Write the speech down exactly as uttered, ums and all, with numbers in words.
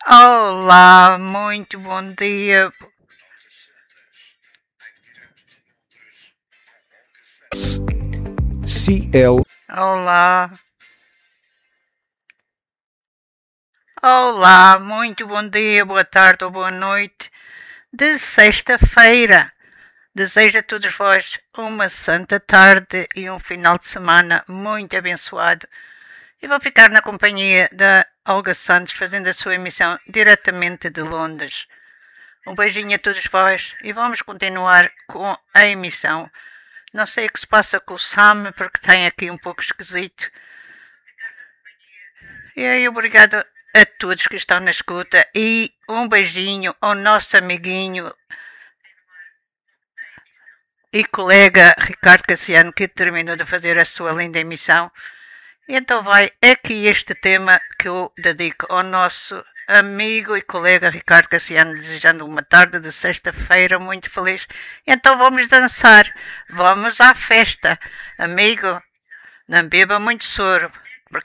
Olá, muito bom dia. C L. Olá. Olá, muito bom dia, boa tarde ou boa noite de sexta-feira. Desejo a todos vós uma santa tarde e um final de semana muito abençoado. E vou ficar na companhia da Olga Santos fazendo a sua emissão diretamente de Londres. Um beijinho a todos vós e vamos continuar com a emissão. Não sei o que se passa com o Sam, porque tem aqui um pouco esquisito. E aí, obrigado a todos que estão na escuta e um beijinho ao nosso amiguinho e colega Ricardo Cassiano, que terminou de fazer a sua linda emissão. E então vai aqui este tema que eu dedico ao nosso amigo e colega Ricardo Cassiano, desejando uma tarde de sexta-feira muito feliz. Então vamos dançar, vamos à festa. Amigo, não beba muito soro,